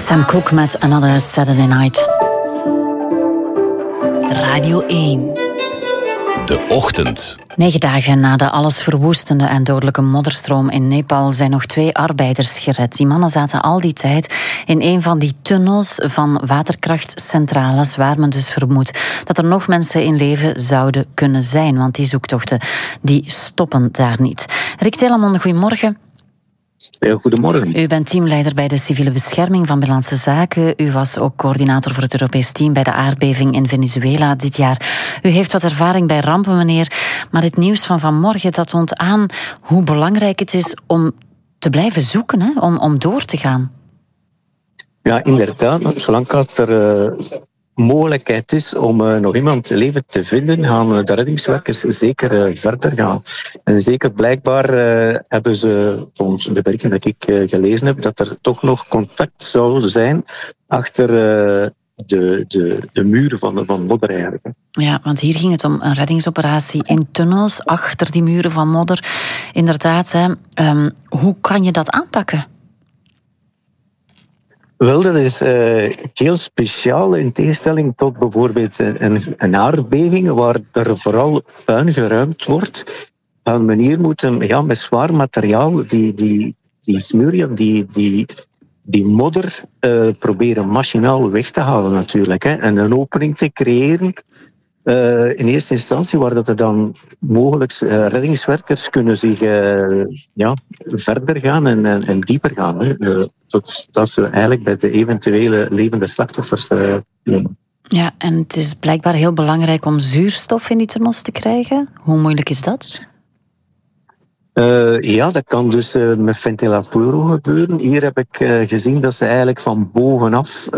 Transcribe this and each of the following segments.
Sam Cooke met Another Saturday Night. Radio 1. De ochtend. 9 dagen na de allesverwoestende en dodelijke modderstroom in Nepal zijn nog 2 arbeiders gered. Die mannen zaten al die tijd in een van die tunnels van waterkrachtcentrales, waar men dus vermoedt dat er nog mensen in leven zouden kunnen zijn, want die zoektochten die stoppen daar niet. Rick Telemon, goedemorgen. Goedemorgen. U bent teamleider bij de civiele bescherming van Binnenlandse Zaken. U was ook coördinator voor het Europees team bij de aardbeving in Venezuela dit jaar. U heeft wat ervaring bij rampen, meneer. Maar het nieuws van vanmorgen, dat toont aan hoe belangrijk het is om te blijven zoeken, hè? Om door te gaan. Ja, inderdaad. Zolang als er mogelijkheid is om nog iemand leven te vinden, gaan de reddingswerkers zeker verder gaan. En zeker blijkbaar hebben ze, volgens de berichten dat ik gelezen heb, dat er toch nog contact zou zijn achter de muren van modder eigenlijk. Ja, want hier ging het om een reddingsoperatie in tunnels achter die muren van modder. Inderdaad, hè. Hoe kan je dat aanpakken? Wel, dat is heel speciaal in tegenstelling tot bijvoorbeeld een aardbeving waar er vooral puin geruimd wordt. Gaan men hier moeten met zwaar materiaal die smurrie, die modder proberen machinaal weg te halen natuurlijk. Hè, en een opening te creëren in eerste instantie waar dat er dan mogelijk reddingswerkers kunnen zich verder gaan en dieper gaan. Totdat ze eigenlijk bij de eventuele levende slachtoffers komen. Ja, en het is blijkbaar heel belangrijk om zuurstof in die tunnels te krijgen. Hoe moeilijk is dat? Dat kan dus met ventilatoren gebeuren. Hier heb ik gezien dat ze eigenlijk van bovenaf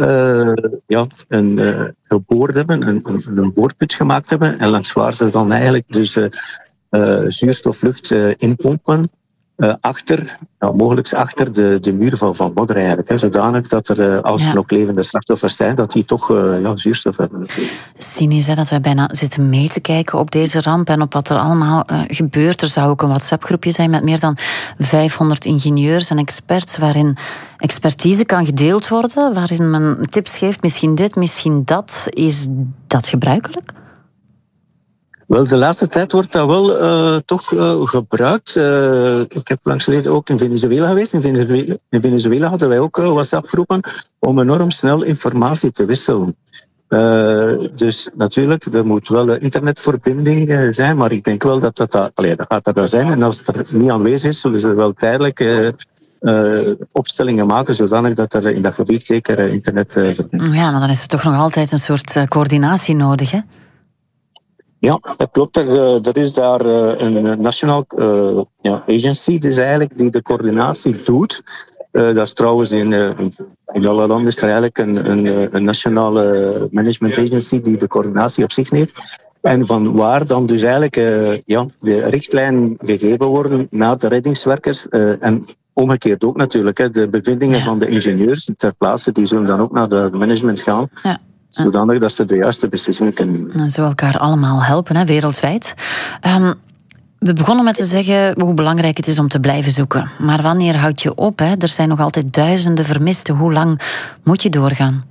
geboord hebben, een boorput gemaakt hebben. En langs waar ze dan eigenlijk dus zuurstoflucht inpompen. Mogelijk achter de muur van modder eigenlijk. Hè, zodanig dat er, als er nog levende slachtoffers zijn, dat die toch zuurstof hebben. Cynisch, hè, dat wij bijna zitten mee te kijken op deze ramp en op wat er allemaal gebeurt. Er zou ook een WhatsApp-groepje zijn met meer dan 500 ingenieurs en experts, waarin expertise kan gedeeld worden, waarin men tips geeft, misschien dit, misschien dat. Is dat gebruikelijk? Wel, de laatste tijd wordt dat wel toch gebruikt. Ik heb langs geleden ook in Venezuela geweest. In Venezuela hadden wij ook WhatsApp-groepen om enorm snel informatie te wisselen. Dus natuurlijk, er moet wel een internetverbinding zijn, maar ik denk wel dat gaat er wel zijn. En als het er niet aanwezig is, zullen ze wel tijdelijk opstellingen maken, zodanig dat er in dat gebied zeker internetverbinding is. Ja, maar dan is er toch nog altijd een soort coördinatie nodig, hè? Ja, dat klopt. Er is daar een national agency dus eigenlijk die de coördinatie doet. Dat is trouwens in alle landen is er eigenlijk een nationale management agency die de coördinatie op zich neemt. En van waar dan dus eigenlijk de richtlijnen gegeven worden naar de reddingswerkers. En omgekeerd ook natuurlijk. De bevindingen van de ingenieurs ter plaatse, die zullen dan ook naar de management gaan. Ja. Zodanig dat ze de juiste beslissingen kunnen nemen. En zo elkaar allemaal helpen, hè, wereldwijd. We begonnen met te zeggen hoe belangrijk het is om te blijven zoeken. Maar wanneer houd je op? Hè? Er zijn nog altijd duizenden vermisten. Hoe lang moet je doorgaan?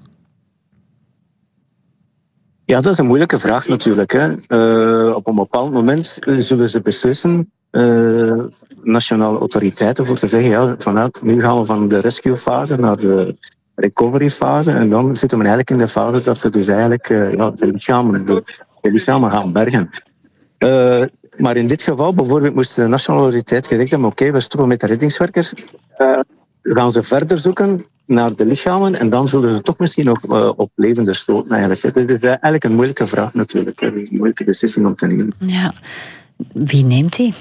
Ja, dat is een moeilijke vraag natuurlijk. Hè. Op een bepaald moment zullen ze beslissen, nationale autoriteiten, voor te zeggen, vanuit nu gaan we van de rescue-fase naar de recovery-fase. En dan zitten we eigenlijk in de fase dat ze dus eigenlijk de lichamen gaan bergen. Maar in dit geval bijvoorbeeld moest de nationale autoriteit gezegd hebben, oké, we stoppen met de reddingswerkers. Gaan ze verder zoeken naar de lichamen en dan zullen ze toch misschien nog op levende stoten eigenlijk. Dat is eigenlijk een moeilijke vraag natuurlijk. Het is een moeilijke beslissing om te nemen. Ja. Wie neemt die?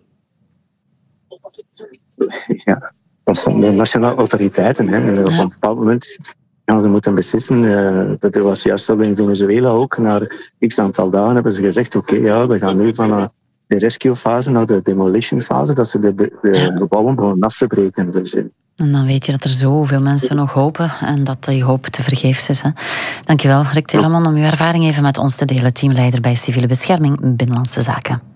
Ja, dat zijn de nationale autoriteiten. Hè. Op een bepaald moment gaan ze moeten beslissen. Dat was juist zo in Venezuela ook. Na x aantal dagen hebben ze gezegd, oké, we gaan nu van de rescue-fase naar de demolition-fase, dat ze de gebouwen begonnen af te breken. Dus, en dan weet je dat er zoveel mensen nog hopen en dat die hoop te vergeefs is. Hè. Dankjewel, Rick Telemon, om uw ervaring even met ons te delen. Teamleider bij civiele bescherming Binnenlandse Zaken.